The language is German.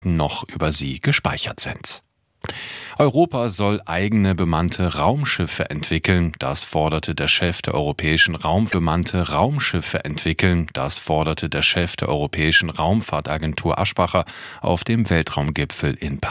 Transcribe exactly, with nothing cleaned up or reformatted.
noch über sie gespeichert sind. Europa soll eigene bemannte Raumschiffe entwickeln, das forderte der Chef der europäischen Raum bemannte Raumschiffe entwickeln, das forderte der Chef der europäischen Raumfahrtagentur Aschbacher auf dem Weltraumgipfel in Paris.